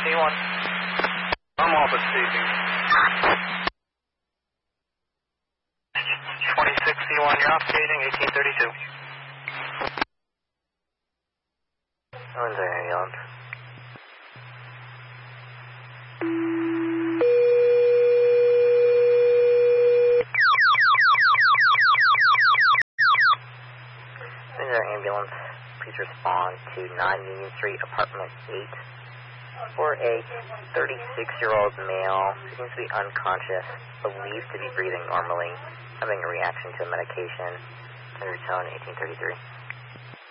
C1. I'm off at Stevie. 26 C1, you're off gating 1832. One's our ambulance. This is our ambulance. Please respond to 9 Union Street, apartment 8, for a 36-year-old male who seems to be unconscious, believed to be breathing normally, having a reaction to a medication. Center tone 1833.